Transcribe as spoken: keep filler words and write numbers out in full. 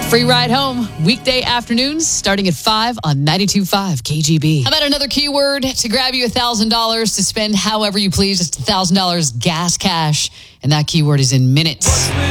Free ride home, weekday afternoons, starting at five on ninety-two point five K G B. How about another keyword to grab you one thousand dollars to spend however you please? It's one thousand dollars gas cash, and that keyword is in minutes.